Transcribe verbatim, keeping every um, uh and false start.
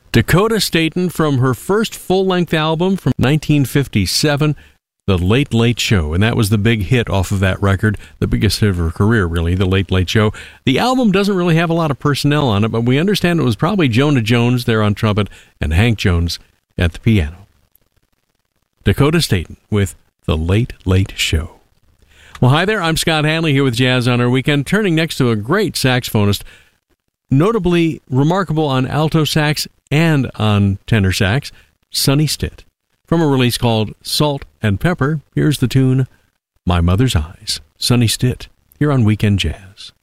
Dakota Staton from her first full-length album from nineteen fifty-seven, The Late Late Show, and that was the big hit off of that record, the biggest hit of her career, really, The Late Late Show. The album doesn't really have a lot of personnel on it, but we understand it was probably Jonah Jones there on trumpet and Hank Jones at the piano. Dakota Staton with The Late Late Show. Well, hi there, I'm Scott Hanley here with Jazz on Our Weekend, turning next to a great saxophonist, notably remarkable on alto sax and on tenor sax, Sonny Stitt. From a release called Salt and Pepper, here's the tune, My Mother's Eyes. Sonny Stitt, here on Weekend Jazz.